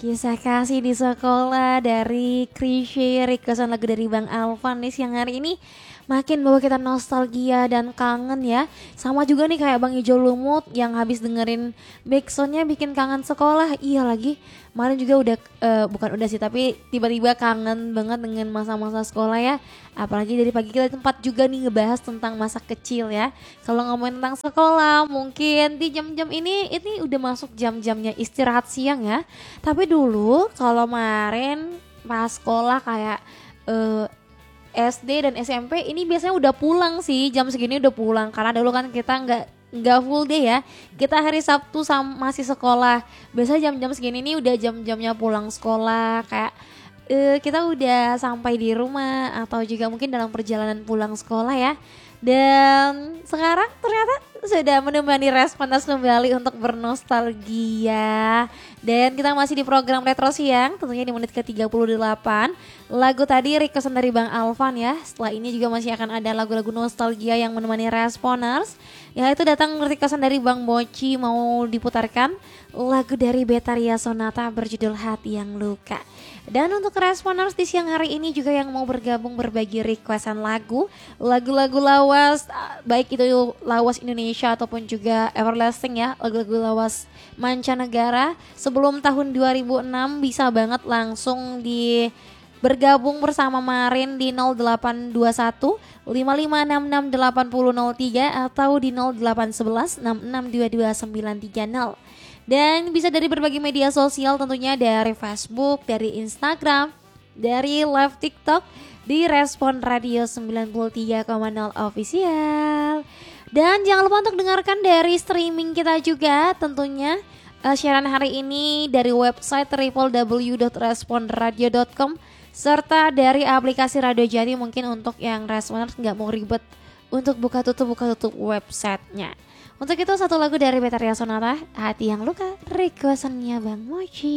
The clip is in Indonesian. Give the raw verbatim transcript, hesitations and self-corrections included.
Kisah kasih di sekolah dari Krisye, requestan lagu dari Bang Alvan nih siang hari ini makin bawa kita nostalgia dan kangen ya. Sama juga nih kayak Bang Ijo Lumut yang habis dengerin backsoundnya bikin kangen sekolah. Iya lagi, kemarin juga udah eh, bukan udah sih tapi tiba-tiba kangen banget dengan masa-masa sekolah ya. Apalagi dari pagi kita tempat juga nih ngebahas tentang masa kecil ya. Kalau ngomongin tentang sekolah mungkin di jam-jam ini ini udah masuk jam-jamnya istirahat siang ya. Tapi dulu kalau kemarin pas sekolah kayak eh, S D dan S M P ini biasanya udah pulang sih, jam segini udah pulang karena dulu kan kita nggak nggak full day ya, kita hari Sabtu sama masih sekolah. Biasanya jam-jam segini nih udah jam-jamnya pulang sekolah, kayak eh, kita udah sampai di rumah atau juga mungkin dalam perjalanan pulang sekolah ya. Dan sekarang ternyata sudah menemani Responers kembali untuk bernostalgia. Dan kita masih di program Retro Siang, tentunya di menit ke tiga puluh delapan. Lagu tadi requestan dari Bang Alvan ya. Setelah ini juga masih akan ada lagu-lagu nostalgia yang menemani Responers. Yaitu datang requestan dari Bang Boci, mau diputarkan lagu dari Betaria Sonata berjudul Hati Yang Luka. Dan untuk Responers di siang hari ini juga yang mau bergabung berbagi requestan lagu, lagu-lagu lawas, baik itu lawas Indonesia ataupun juga everlasting ya, lagu-lagu lawas mancanegara sebelum tahun dua ribu enam bisa banget langsung di bergabung bersama Marin di nol delapan dua satu lima lima enam enam delapan nol nol tiga atau di nol delapan satu satu enam enam dua dua sembilan tiga nol. Dan bisa dari berbagai media sosial tentunya, dari Facebook, dari Instagram, dari live TikTok di Respon Radio sembilan puluh tiga koma nol Official. Dan jangan lupa untuk dengarkan dari streaming kita juga tentunya. Uh, siaran hari ini dari website w w w dot responradio dot com serta dari aplikasi Radio Jati, mungkin untuk yang Responers nggak mau ribet untuk buka tutup buka tutup websitenya. Untuk itu satu lagu dari Betaria Sonata, Hati Yang Luka, requestannya Bang Mochi.